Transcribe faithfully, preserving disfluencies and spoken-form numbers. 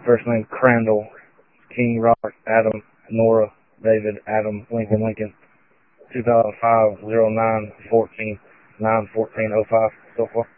First name Crandall, King Robert, Adam, Nora, David, Adam, Lincoln, Lincoln. two thousand five, oh nine, fourteen, nine fourteen oh five, so far.